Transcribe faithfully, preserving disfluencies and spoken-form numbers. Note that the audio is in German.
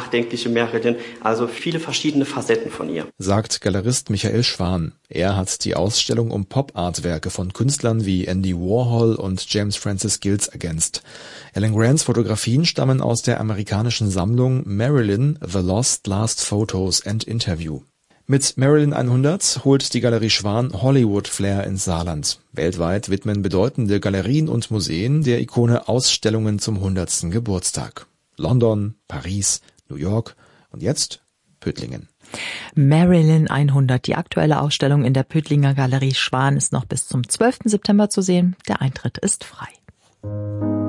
nachdenkliche Marilyn, also viele verschiedene Facetten von ihr. Sagt Galerist Michael Schwan. Er hat die Ausstellung um Pop-Art-Werke von Künstlern wie Andy Warhol und James Francis Gills ergänzt. Alan Grands Fotografien stammen aus der amerikanischen Sammlung Marilyn, The Lost Last Photos and Interview. Mit Marilyn hundert holt die Galerie Schwan Hollywood-Flair ins Saarland. Weltweit widmen bedeutende Galerien und Museen der Ikone Ausstellungen zum hundertsten Geburtstag. London, Paris, New York und jetzt Pötlingen. Marilyn hundert, die aktuelle Ausstellung in der Pötlinger Galerie Schwan, ist noch bis zum zwölften September zu sehen. Der Eintritt ist frei.